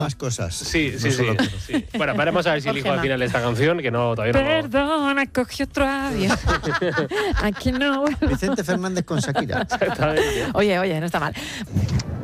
más cosas. Sí. No solo coro. Sí. Bueno, veremos a ver si elijo al final esta canción, que no, todavía no. Perdona, cogí otro avión. Aquí no. Vicente Fernández con Shakira. Exactamente. Oye, no está mal.